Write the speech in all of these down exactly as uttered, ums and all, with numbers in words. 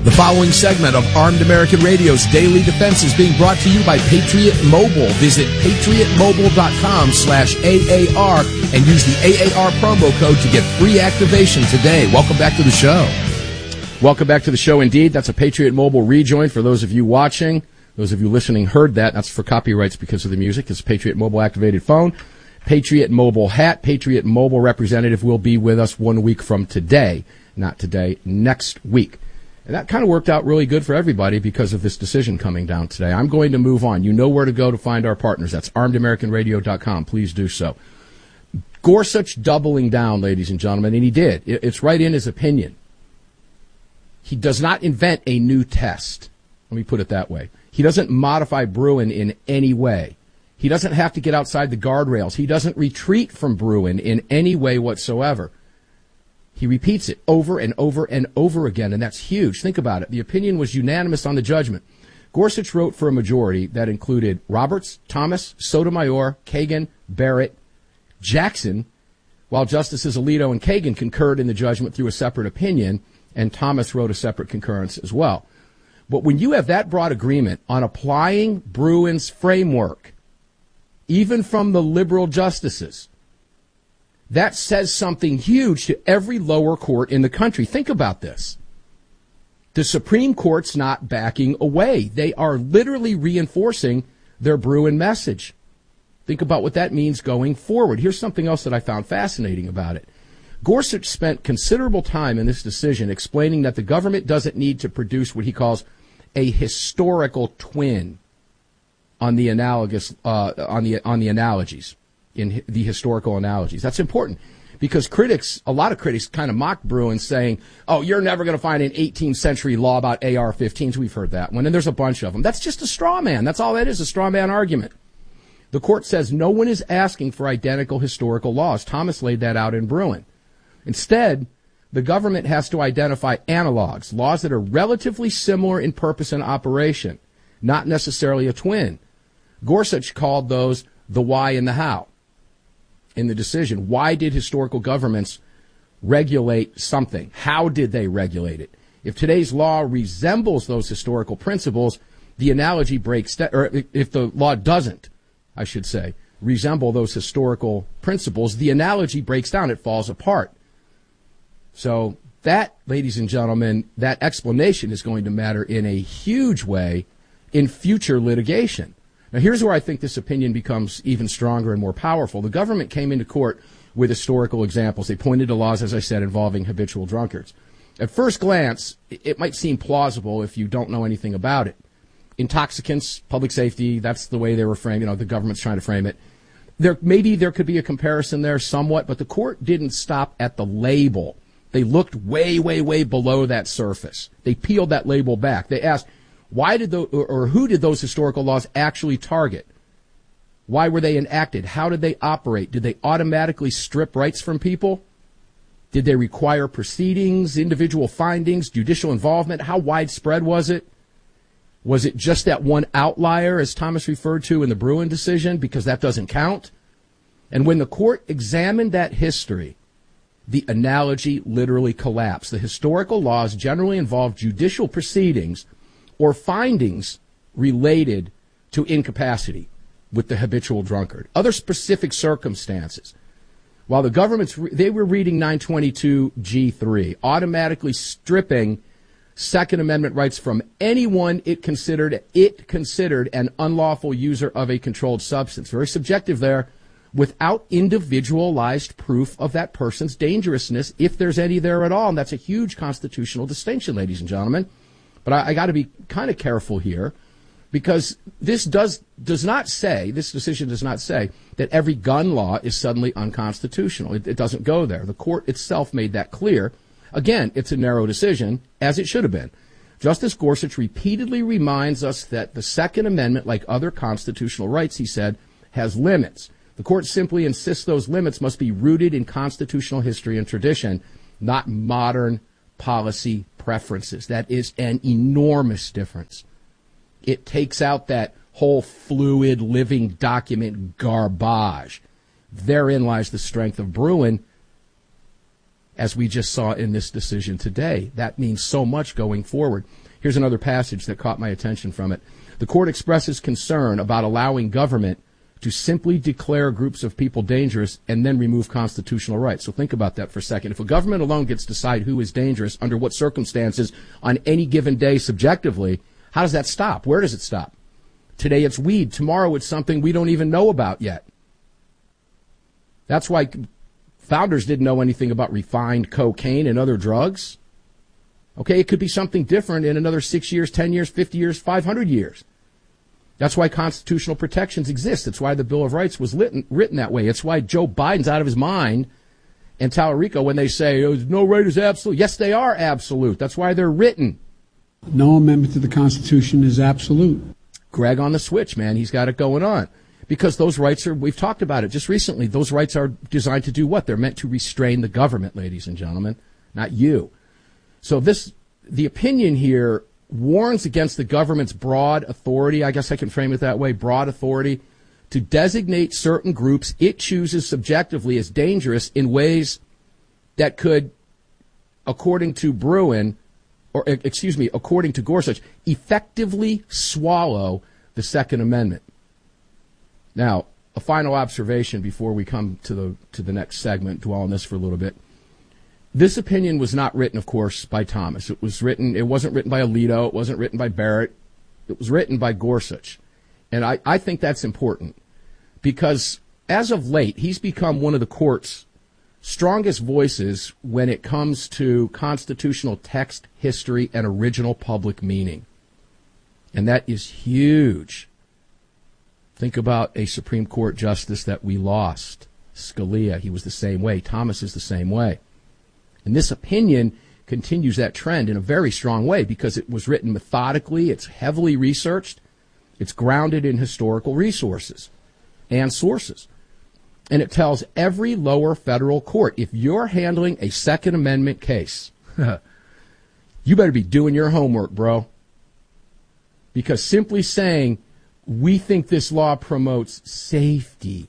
The following segment of Armed American Radio's Daily Defense is being brought to you by Patriot Mobile. Visit patriotmobile.com slash AAR and use the A A R promo code to get free activation today. Welcome back to the show. Welcome back to the show indeed. That's a Patriot Mobile rejoin for those of you watching. Those of you listening heard that. That's for copyrights because of the music. It's a Patriot Mobile activated phone. Patriot Mobile hat. Patriot Mobile representative will be with us one week from today. Not today, next week. And that kind of worked out really good for everybody because of this decision coming down today. I'm going to move on. You know where to go to find our partners. That's armed american radio dot com. Please do so. Gorsuch doubling down, ladies and gentlemen, and he did. It's right in his opinion. He does not invent a new test. Let me put it that way. He doesn't modify Bruen in any way. He doesn't have to get outside the guardrails. He doesn't retreat from Bruen in any way whatsoever. He repeats it over and over and over again, and that's huge. Think about it. The opinion was unanimous on the judgment. Gorsuch wrote for a majority that included Roberts, Thomas, Sotomayor, Kagan, Barrett, Jackson, while Justices Alito and Kagan concurred in the judgment through a separate opinion, and Thomas wrote a separate concurrence as well. But when you have that broad agreement on applying Bruin's framework, even from the liberal justices, that says something huge to every lower court in the country. Think about this. The Supreme Court's not backing away. They are literally reinforcing their Bruen message. Think about what that means going forward. Here's something else that I found fascinating about it. Gorsuch spent considerable time in this decision explaining that the government doesn't need to produce what he calls a historical twin on the analogous uh, on the on the analogies. in the historical analogies. That's important because critics, a lot of critics kind of mock Bruen saying, oh, you're never going to find an eighteenth century law about A R fifteens. We've heard that one, and there's a bunch of them. That's just a straw man. That's all that is, a straw man argument. The court says no one is asking for identical historical laws. Thomas laid that out in Bruen. Instead, the government has to identify analogs, laws that are relatively similar in purpose and operation, not necessarily a twin. Gorsuch called those the why and the how. In the decision, why did historical governments regulate something? How did they regulate it? If today's law resembles those historical principles, the analogy breaks down, or if the law doesn't, I should say, resemble those historical principles, the analogy breaks down, it falls apart. So that, ladies and gentlemen, that explanation is going to matter in a huge way in future litigation. Now, here's where I think this opinion becomes even stronger and more powerful. The government came into court with historical examples. They pointed to laws, as I said, involving habitual drunkards. At first glance, it might seem plausible if you don't know anything about it. Intoxicants, public safety, that's the way they were framed. You know, the government's trying to frame it. There, maybe there could be a comparison there somewhat, but the court didn't stop at the label. They looked way, way, way below that surface. They peeled that label back. They asked, why did the, or, or who did those historical laws actually target? Why were they enacted? How did they operate? Did they automatically strip rights from people? Did they require proceedings, individual findings, judicial involvement? How widespread was it? Was it just that one outlier, as Thomas referred to in the Bruen decision, because that doesn't count? And when the court examined that history, the analogy literally collapsed. The historical laws generally involve judicial proceedings or findings related to incapacity with the habitual drunkard, other specific circumstances. While the government's, re- they were reading nine twenty-two G three, automatically stripping Second Amendment rights from anyone it considered, it considered an unlawful user of a controlled substance. Very subjective there, without individualized proof of that person's dangerousness, if there's any there at all. And that's a huge constitutional distinction, ladies and gentlemen. But I, I got to be kind of careful here, because this does does not say, this decision does not say that every gun law is suddenly unconstitutional. It, it doesn't go there. The court itself made that clear. Again, it's a narrow decision, as it should have been. Justice Gorsuch repeatedly reminds us that the Second Amendment, like other constitutional rights, he said, has limits. The court simply insists those limits must be rooted in constitutional history and tradition, not modern policy preferences. That is an enormous difference. It takes out that whole fluid living document garbage. Therein lies the strength of Bruen. as we just saw in this decision today. That means so much going forward. Here's another passage that caught my attention from it. The court expresses concern about allowing government to simply declare groups of people dangerous and then remove constitutional rights. So think about that for a second. If a government alone gets to decide who is dangerous, under what circumstances, on any given day subjectively, how does that stop? Where does it stop? Today it's weed. Tomorrow it's something we don't even know about yet. That's why founders didn't know anything about refined cocaine and other drugs. Okay, it could be something different in another six years, ten years, fifty years, five hundred years. That's why constitutional protections exist. That's why the Bill of Rights was written, written that way. It's why Joe Biden's out of his mind in Tallarico when they say, oh, no right is absolute. Yes, they are absolute. That's why they're written. No amendment to the Constitution is absolute. Greg on the switch, man. He's got it going on. Because those rights are, we've talked about it just recently, those rights are designed to do what? They're meant to restrain the government, ladies and gentlemen, not you. So this, the opinion here warns against the government's broad authority, I guess I can frame it that way, broad authority, to designate certain groups it chooses subjectively as dangerous in ways that could, according to Bruen, or excuse me, according to Gorsuch, effectively swallow the Second Amendment. Now, a final observation before we come to the to the next segment, dwell on this for a little bit. This opinion was not written, of course, by Thomas. It was written, it wasn't written by Alito, it wasn't written by Barrett. It was written by Gorsuch. And I, I think that's important because as of late, he's become one of the court's strongest voices when it comes to constitutional text, history, and original public meaning. And that is huge. Think about a Supreme Court justice that we lost, Scalia. He was the same way. Thomas is the same way. And this opinion continues that trend in a very strong way because it was written methodically, it's heavily researched, it's grounded in historical resources and sources. And it tells every lower federal court, if you're handling a Second Amendment case, you better be doing your homework, bro. Because simply saying, we think this law promotes safety,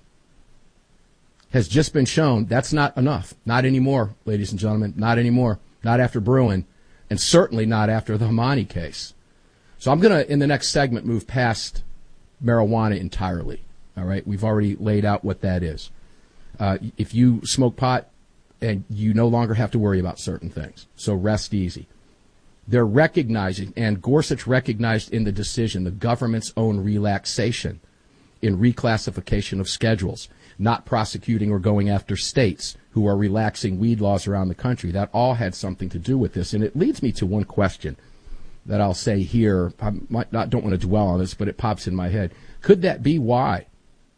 has just been shown that's not enough. Not anymore, ladies and gentlemen. Not anymore. Not after Bruen, and certainly not after the Hamani case. So I'm going to, in the next segment, move past marijuana entirely. All right? We've already laid out what that is. Uh, if you smoke pot, and you no longer have to worry about certain things. So rest easy. They're recognizing, and Gorsuch recognized in the decision, the government's own relaxation in reclassification of schedules, not prosecuting or going after states who are relaxing weed laws around the country. That all had something to do with this. And it leads me to one question that I'll say here. I might not, don't want to dwell on this, but it pops in my head. Could that be why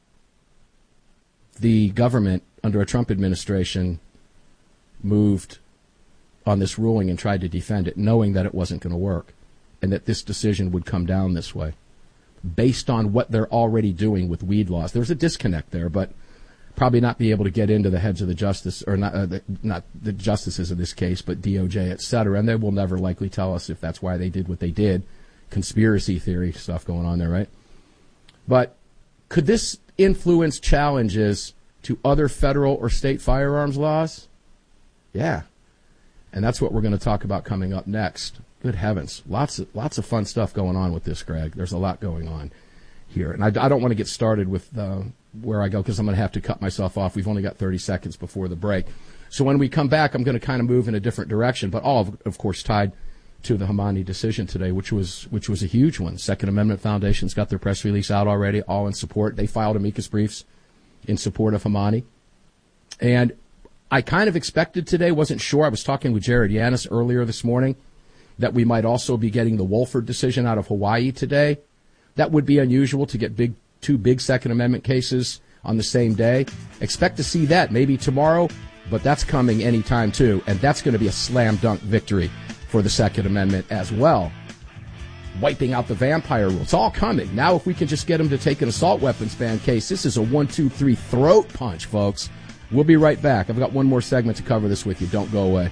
the government under a Trump administration moved on this ruling and tried to defend it, knowing that it wasn't going to work and that this decision would come down this way based on what they're already doing with weed laws? There's a disconnect there, but probably not be able to get into the heads of the justice, or not, uh, the, not the justices in this case, but D O J, et cetera. And they will never likely tell us if that's why they did what they did. Conspiracy theory stuff going on there, right? But could this influence challenges to other federal or state firearms laws? Yeah. And that's what we're going to talk about coming up next. Good heavens. Lots of, lots of fun stuff going on with this, Greg. There's a lot going on here. And I, I don't want to get started with uh, where I go because I'm going to have to cut myself off. We've only got thirty seconds before the break. So when we come back, I'm going to kind of move in a different direction, but all, of, of course, tied to the Hamani decision today, which was which was a huge one. Second Amendment Foundation's got their press release out already, all in support. They filed amicus briefs in support of Hamani. And I kind of expected today, wasn't sure. I was talking with Jared Yanis earlier this morning that we might also be getting the Wolford decision out of Hawaii today. That would be unusual to get big two big Second Amendment cases on the same day. Expect to see that maybe tomorrow, but that's coming anytime too, and that's going to be a slam dunk victory for the Second Amendment as well. Wiping out the vampire rule. It's all coming. Now if we can just get them to take an assault weapons ban case, this is a one, two, three throat punch, folks. We'll be right back. I've got one more segment to cover this with you. Don't go away.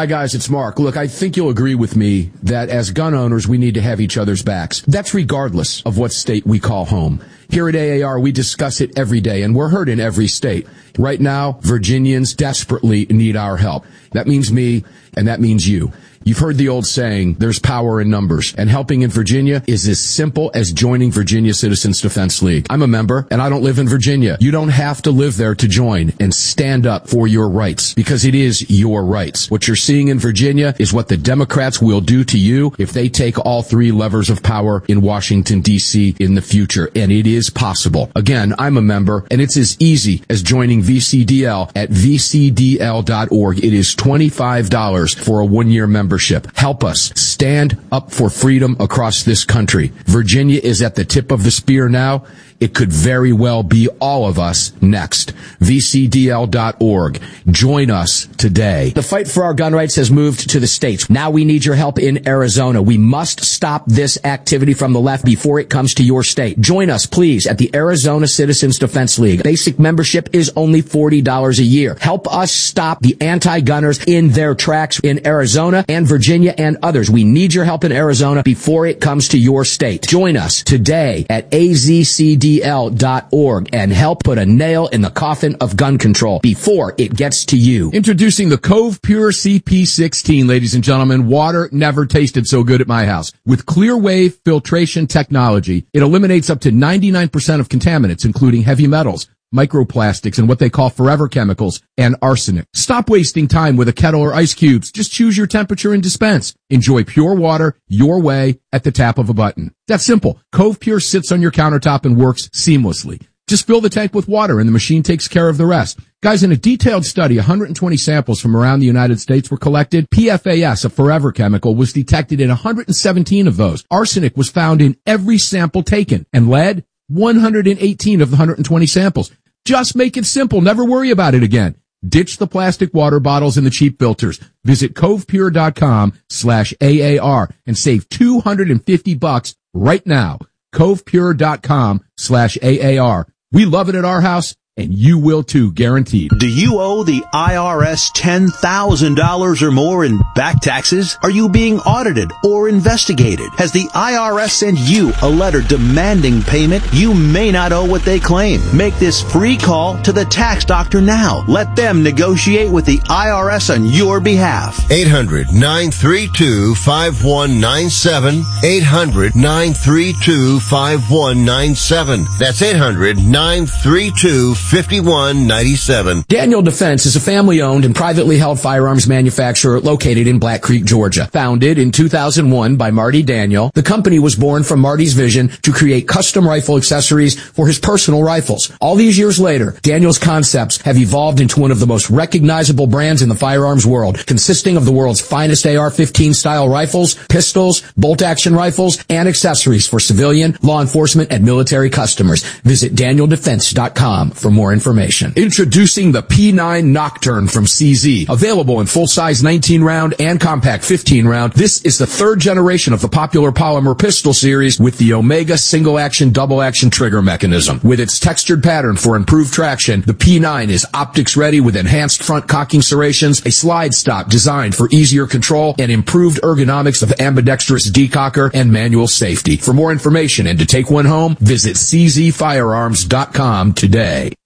Hi, guys, it's Mark. Look, I think you'll agree with me that as gun owners, we need to have each other's backs. That's regardless of what state we call home. Here at A A R, we discuss it every day, and we're heard in every state. Right now, Virginians desperately need our help. That means me, and that means you. You've heard the old saying, there's power in numbers, and helping in Virginia is as simple as joining Virginia Citizens Defense League. I'm a member, and I don't live in Virginia. You don't have to live there to join and stand up for your rights, because it is your rights. What you're seeing in Virginia is what the Democrats will do to you if they take all three levers of power in Washington, D C in the future, and it is possible. Again, I'm a member, and it's as easy as joining V C D L at v c d l dot org. It is twenty-five dollars for a one-year membership. Help us stand up for freedom across this country. Virginia is at the tip of the spear now. It could very well be all of us next. v c d l dot org. Join us today. The fight for our gun rights has moved to the states. Now we need your help in Arizona. We must stop this activity from the left before it comes to your state. Join us, please, at the Arizona Citizens Defense League. Basic membership is only forty dollars a year. Help us stop the anti-gunners in their tracks in Arizona and Virginia and others. We need your help in Arizona before it comes to your state. Join us today at a z c d l dot org and help put a nail in the coffin of gun control before it gets to you. Introducing the Cove Pure C P sixteen, ladies and gentlemen. Water never tasted so good at my house. With clear wave filtration technology, it eliminates up to ninety-nine percent of contaminants, including heavy metals, microplastics, and what they call forever chemicals, and arsenic. Stop wasting time with a kettle or ice cubes. Just choose your temperature and dispense. Enjoy pure water your way at the tap of a button. That's simple. Cove Pure sits on your countertop and works seamlessly. Just fill the tank with water and the machine takes care of the rest. Guys, in a detailed study, one hundred twenty samples from around the United States were collected. P F A S, a forever chemical, was detected in one hundred seventeen of those. Arsenic was found in every sample taken, and lead, one hundred eighteen of the one hundred twenty samples. Just make it simple. Never worry about it again. Ditch the plastic water bottles and the cheap filters. Visit covepure.com slash AAR and save two hundred fifty bucks right now. covepure.com slash AAR. We love it at our house, and you will too, guaranteed. Do you owe the I R S ten thousand dollars or more in back taxes? Are you being audited or investigated? Has the I R S sent you a letter demanding payment? You may not owe what they claim. Make this free call to the tax doctor now. Let them negotiate with the I R S on your behalf. eight hundred, nine three two, five one nine seven. eight hundred, nine three two, five one nine seven. That's eight hundred, nine three two, fifty-one ninety-seven. Daniel Defense is a family-owned and privately held firearms manufacturer located in Black Creek, Georgia. Founded in two thousand one by Marty Daniel, the company was born from Marty's vision to create custom rifle accessories for his personal rifles. All these years later, Daniel's concepts have evolved into one of the most recognizable brands in the firearms world, consisting of the world's finest A R fifteen style rifles, pistols, bolt-action rifles, and accessories for civilian, law enforcement, and military customers. Visit daniel defense dot com for more information. Introducing the P nine Nocturne from C Z. Available in full-size nineteen round and compact fifteen round, this is the third generation of the popular polymer pistol series with the Omega single-action, double-action trigger mechanism. With its textured pattern for improved traction, the P nine is optics-ready with enhanced front cocking serrations, a slide stop designed for easier control, and improved ergonomics of ambidextrous decocker and manual safety. For more information and to take one home, visit c z firearms dot com today.